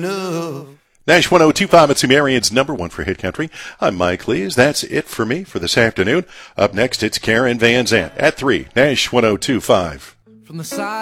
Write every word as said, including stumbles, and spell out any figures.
enough. Nash one oh two point five at Sumerian's number one for Hit Country. I'm Mike Lees. That's it for me for this afternoon. Up next, it's Karen Van Zant at three. Nash one oh two point five. From the side